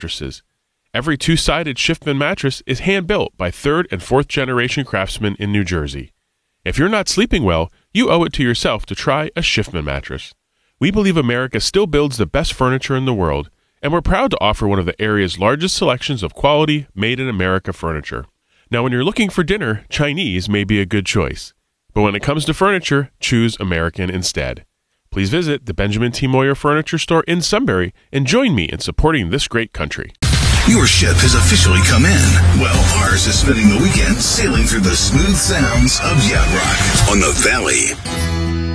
mattresses. Every two-sided Schiffman mattress is hand-built by third and fourth generation craftsmen in New Jersey. If you're not sleeping well, you owe it to yourself to try a Schiffman mattress. We believe America still builds the best furniture in the world, and we're proud to offer one of the area's largest selections of quality, made-in-America furniture. Now, when you're looking for dinner, Chinese may be a good choice. But when it comes to furniture, choose American instead. Please visit the Benjamin T. Moyer Furniture Store in Sunbury and join me in supporting this great country. Your ship has officially come in. Well, ours is spending the weekend sailing through the smooth sounds of yacht rock on the Valley.